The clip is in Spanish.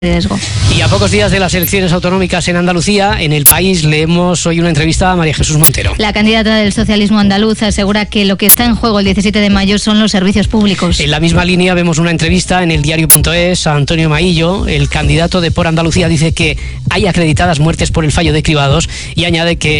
riesgo. Y a pocos días de las elecciones autonómicas en Andalucía, en El País, leemos hoy una entrevista a María Jesús Montero. La candidata del socialismo andaluz asegura que lo que está en juego el 17 de mayo son los servicios públicos. En la misma línea vemos una entrevista en eldiario.es a Antonio Maillo. El candidato de Por Andalucía dice que hay acreditadas muertes por el fallo de cribados y añade que